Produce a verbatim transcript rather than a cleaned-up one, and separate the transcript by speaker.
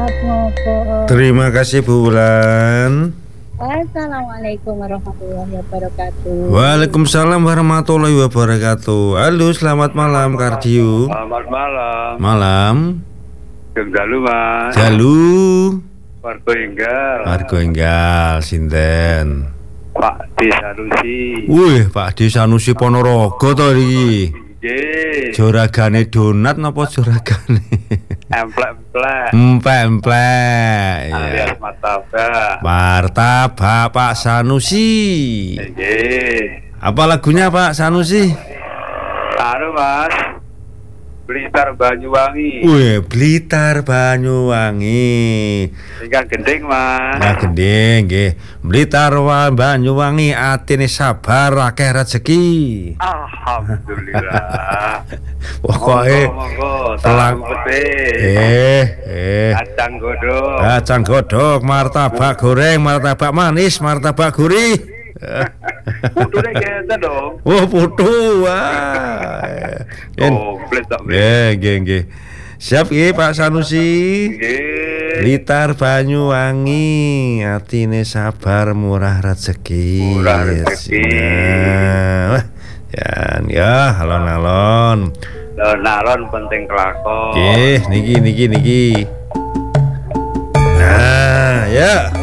Speaker 1: Siap ngopo.
Speaker 2: Terima kasih Bu Wulan.
Speaker 1: Assalamualaikum warahmatullahi wabarakatuh.
Speaker 2: Waalaikumsalam warahmatullahi wabarakatuh. Halo, selamat malam Kardio.
Speaker 3: Selamat malam.
Speaker 2: Malam.
Speaker 3: Jeng dalu Mas.
Speaker 2: Jalu.
Speaker 3: Warga enggal.
Speaker 2: Warga enggal sinten?
Speaker 3: Pak D Sanusi.
Speaker 2: Wih, Pak D Sanusi Ponorogo to iki.
Speaker 3: Nggih.
Speaker 2: Juragane donat napa juragane?
Speaker 3: Emplek-emplek.
Speaker 2: Emplek-emplek.
Speaker 3: Alias martabak.
Speaker 2: Martabak Pak Sanusi.
Speaker 3: Nggih.
Speaker 2: Apa lagunya Pak Sanusi?
Speaker 3: Anu Mas. Blitar Banyuwangi.
Speaker 2: Wih, Blitar Banyuwangi.
Speaker 3: Tinggal gending Mas.
Speaker 2: Nah, gending nggih. Blitar Banyuwangi atine sabar akeh rezeki.
Speaker 3: Alhamdulillah.
Speaker 2: Pokoke
Speaker 3: monggo
Speaker 2: telang
Speaker 3: putih.
Speaker 2: Eh, eh.
Speaker 3: Kacang godhong.
Speaker 2: Kacang godhog, martabak goreng, martabak manis, martabak gurih.
Speaker 3: Putune kene dong.
Speaker 2: Oh, putu. Wah.
Speaker 3: Komplit tak.
Speaker 2: Nggih, nggih, nggih. Siap nggih Pak Sanusi.
Speaker 3: Nggih.
Speaker 2: Blitar Banyuwangi, atine sabar murah rezeki.
Speaker 3: Murah rezeki.
Speaker 2: Wah, ya, ya, alon-alon.
Speaker 3: Alon penting kelakon.
Speaker 2: Nggih, niki niki niki. Nah, ya.